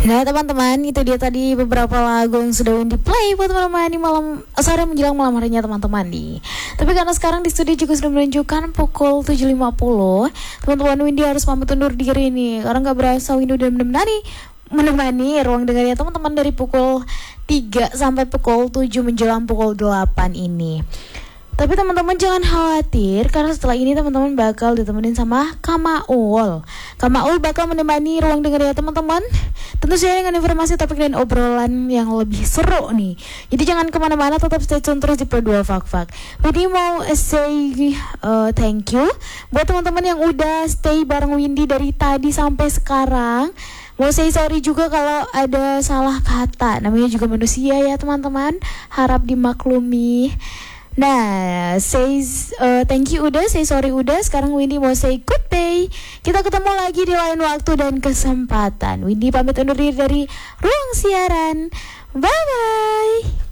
Nah teman-teman, itu dia tadi beberapa lagu yang sudah Windy play buat teman-teman di malam sore menjelang malam harinya teman-teman nih. Tapi karena sekarang di studio juga sudah menunjukkan pukul 7.50, teman-teman Windy harus pamit undur diri nih. Karena gak berasa Windy udah menemani ruang dengarnya teman-teman dari pukul 3 sampai pukul 7 menjelang pukul 8 ini. Tapi teman-teman jangan khawatir, karena setelah ini teman-teman bakal ditemenin sama Kamaul. Kamaul bakal menemani ruang dengar ya teman-teman. Tentu saja dengan informasi, topik, dan obrolan yang lebih seru nih. Jadi jangan kemana-mana, tetap stay tune terus di Pro2 Fak-Fak. Windy mau say thank you buat teman-teman yang udah stay bareng Windy dari tadi sampai sekarang. Mau say sorry juga kalau ada salah kata, namanya juga manusia ya teman-teman, harap dimaklumi. Nah, thank you udah, say sorry udah. Sekarang Windy mau say goodbye. Kita ketemu lagi di lain waktu dan kesempatan. Windy pamit undur diri dari ruang siaran. Bye bye.